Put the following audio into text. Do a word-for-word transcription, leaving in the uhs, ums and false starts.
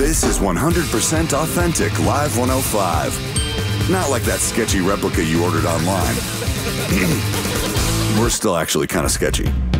This is one hundred percent authentic Live one oh five. Not like that sketchy replica you ordered online. We're still actually kind of sketchy.